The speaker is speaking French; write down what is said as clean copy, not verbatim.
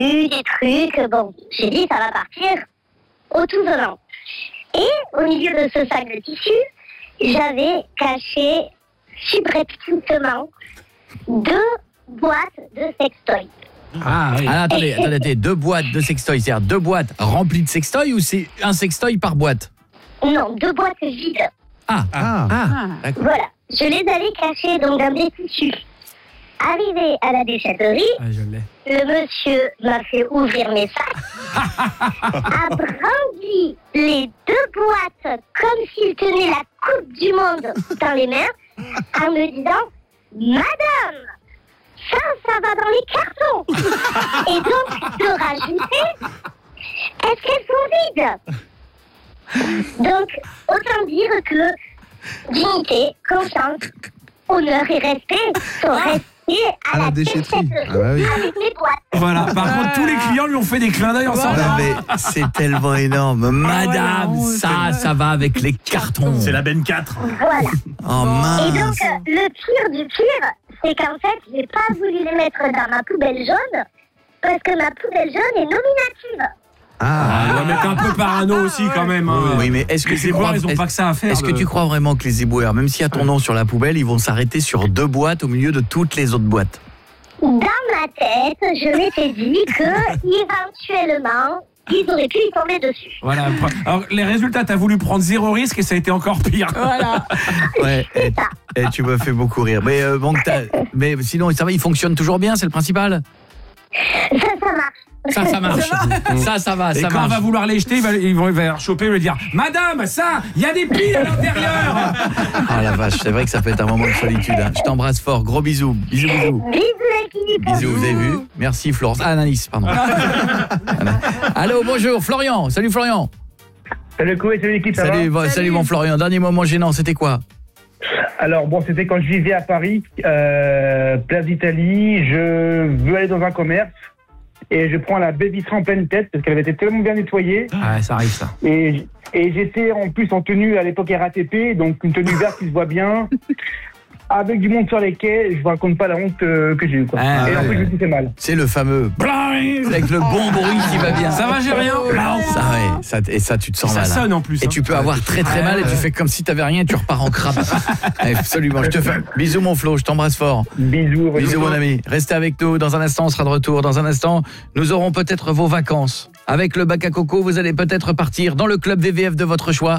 tissus, des trucs. Bon, j'ai dit, ça va partir au tout venant. Et au milieu de ce sac de tissus, j'avais caché subrepticement 2 boîtes de sextoy. Ah oui. Alors, attendez, 2 boîtes de sextoy, c'est-à-dire 2 boîtes remplies de sextoy ou c'est un sextoy par boîte? Non, 2 boîtes vides. D'accord. Voilà, je les avais cachées donc dans des tissus. Arrivé à la déchetterie, Je l'ai. le monsieur m'a fait ouvrir mes sacs, a brandi les 2 boîtes comme s'il tenait la coupe du monde dans les mains, en me disant « Madame, ça va dans les cartons !» Et donc, de rajouter « Est-ce qu'elles sont vides ?» Donc, autant dire que dignité, confiance, honneur et respect sont restés à la déchetterie. Ah bah oui. Avec mes boîtes. Voilà, par contre, tous les clients lui ont fait des clins d'œil en s'en Non, mais c'est tellement énorme. Madame, ça va avec les cartons. C'est la Ben 4. Voilà. Oh mince. Et donc, le pire du pire, c'est qu'en fait, j'ai pas voulu les mettre dans ma poubelle jaune, parce que ma poubelle jaune est nominative. Ouais, mais t'es un peu parano aussi quand même. Hein. Oui, mais est-ce que les éboueurs, ils ont pas que ça à faire. Est-ce que tu crois vraiment que les éboueurs, même s'il y a ton nom sur la poubelle, ils vont s'arrêter sur 2 boîtes au milieu de toutes les autres boîtes? Dans ma tête, je m'étais dit que, éventuellement, ils auraient pu y tomber dessus. Voilà. Alors, les résultats, t'as voulu prendre 0 risque et ça a été encore pire. Voilà. Ouais, et tu me fais beaucoup rire. Mais bon, mais sinon, ça va, il fonctionne toujours bien, c'est le principal? Ça marche. Ça marche. Ça va, Et ça quand marche. on va vouloir les jeter, il va choper et lui dire « Madame, ça, il y a des piles à l'intérieur !» Ah la vache, c'est vrai que ça peut être un moment de solitude. Hein. Je t'embrasse fort, gros bisous. Bisous. Bisous l'équipe. Bisous, vous avez vu? Merci Florence. Ah, Anaïs, pardon. Allô, bonjour, Florian. Salut Florian. Salut Koé, salut l'équipe, ça va? Salut mon Florian. Dernier moment gênant, c'était quoi? Alors bon, c'était quand je vivais à Paris, place d'Italie, je veux aller dans un commerce et je prends la baie vitrée en pleine tête parce qu'elle avait été tellement bien nettoyée. Ouais, ça arrive ça. Et j'étais en plus en tenue à l'époque RATP, donc une tenue verte qui se voit bien. Avec du monde sur les quais, je vous raconte pas la honte que j'ai eue. Et en plus, je me suis fait mal. C'est le fameux avec le bon bruit qui va bien. Ça va, j'ai rien. Ça, tu te sens Ça mal. sonne en plus. Et tu peux avoir très très mal et tu fais comme si t'avais rien et tu repars en crabe. Absolument. Je te fais bisous mon Flo, je t'embrasse fort. Bisous mon ami. Restez avec nous. Dans un instant, on sera de retour. Dans un instant, nous aurons peut-être vos vacances. Avec le bac à coco, vous allez peut-être partir dans le club VVF de votre choix.